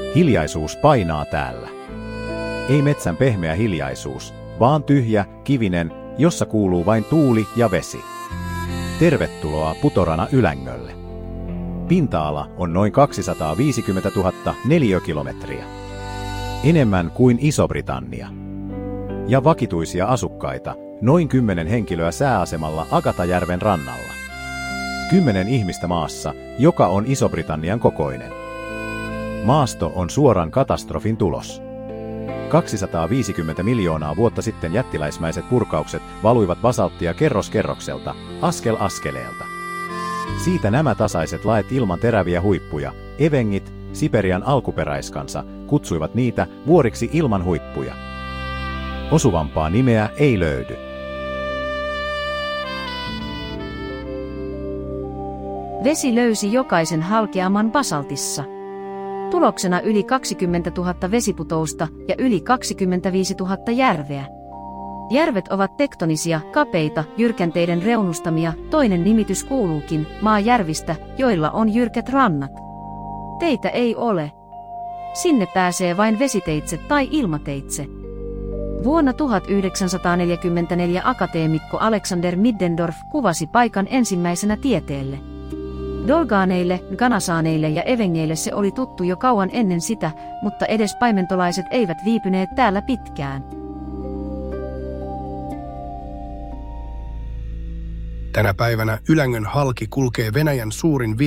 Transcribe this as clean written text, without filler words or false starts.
Hiljaisuus painaa täällä. Ei metsän pehmeä hiljaisuus, vaan tyhjä, kivinen, jossa kuuluu vain tuuli ja vesi. Tervetuloa Putorana Ylängölle. Pinta-ala on noin 250 000 neliökilometriä. Enemmän kuin Iso-Britannia. Ja vakituisia asukkaita, noin 10 henkilöä sääasemalla Agatajärven rannalla. 10 ihmistä maassa, joka on Iso-Britannian kokoinen. Maasto on suoran katastrofin tulos. 250 miljoonaa vuotta sitten jättiläismäiset purkaukset valuivat basalttia kerros kerrokselta, askel askeleelta. Siitä nämä tasaiset laet ilman teräviä huippuja, evengit, Siperian alkuperäiskansa, kutsuivat niitä vuoriksi ilman huippuja. Osuvampaa nimeä ei löydy. Vesi löysi jokaisen halkeaman basaltissa. Tuloksena yli 20 000 vesiputousta ja yli 25 000 järveä. Järvet ovat tektonisia, kapeita, jyrkänteiden reunustamia, toinen nimitys kuuluukin maajärvistä, joilla on jyrkät rannat. Teitä ei ole. Sinne pääsee vain vesiteitse tai ilmateitse. Vuonna 1944 akateemikko Alexander Middendorf kuvasi paikan ensimmäisenä tieteelle. Dolgaaneille, ganasaaneille ja evengeille se oli tuttu jo kauan ennen sitä, mutta edes paimentolaiset eivät viipyneet täällä pitkään. Tänä päivänä Ylängön halki kulkee Venäjän suurin